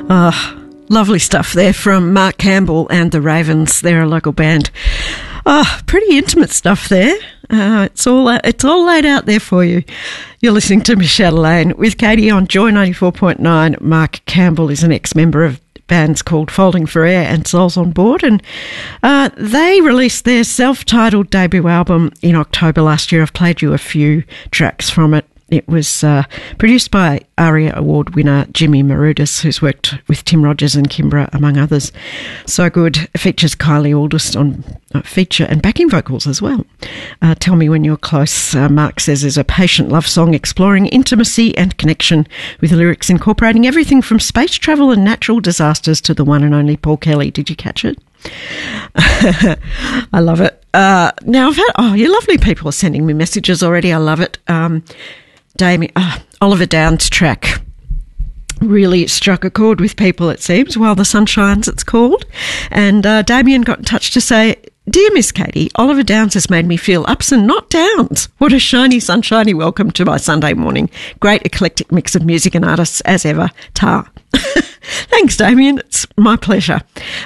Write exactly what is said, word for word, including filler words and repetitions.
Oh, lovely stuff there from Mark Campbell and the Ravens. They're a local band. Oh, pretty intimate stuff there. Uh, it's all uh, it's all laid out there for you. You're listening to Michelle Lane with Katie on Joy ninety-four point nine. Mark Campbell is an ex-member of bands called Folding for Air and Souls on Board, and uh, they released their self-titled debut album in October last year. I've played you a few tracks from it. It was uh, produced by ARIA Award winner Jimmy Marudis, who's worked with Tim Rogers and Kimbra, among others. So good. It features Kylie Aldist on uh, feature and backing vocals as well. Uh, Tell Me When You're Close, uh, Mark says, is a patient love song exploring intimacy and connection, with lyrics incorporating everything from space travel and natural disasters to the one and only Paul Kelly. Did you catch it? I love it. Uh, now, I've had, oh, you lovely people are sending me messages already. I love it. Um, Damien, uh, Oliver Downs' track really struck a chord with people, it seems, While the Sun Shines, it's called. And uh, Damien got in touch to say, "Dear Miss Katie, Oliver Downs has made me feel ups and not downs. What a shiny, sunshiny welcome to my Sunday morning. Great eclectic mix of music and artists as ever. Ta." Thanks, Damien. It's my pleasure.